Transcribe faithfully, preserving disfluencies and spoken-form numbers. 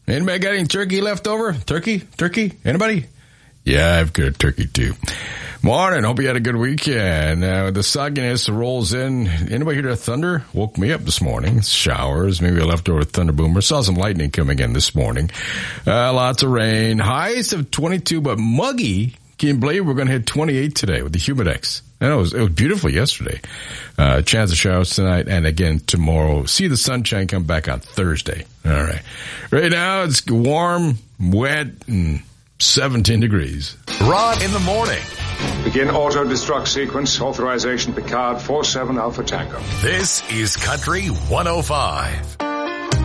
Anybody got any turkey left over? Turkey? Turkey? Anybody? Yeah, I've got turkey too. Morning. Hope you had a good weekend. Uh, the sogginess rolls in. Anybody hear the thunder? Woke me up this morning. Showers, maybe a leftover thunder boomer. Saw some lightning coming in this morning. Uh, lots of rain. Highs of twenty-two, but muggy. Can you believe we're going to hit twenty-eight today with the Humidex? I know it was, it was beautiful yesterday. Uh, chance of showers tonight and again tomorrow. See the sunshine come back on Thursday. All right. Right now it's warm, wet, and seventeen degrees. Rod in the morning. Begin auto-destruct sequence. Authorization Picard four seven Alpha Tango. This is Country one oh five.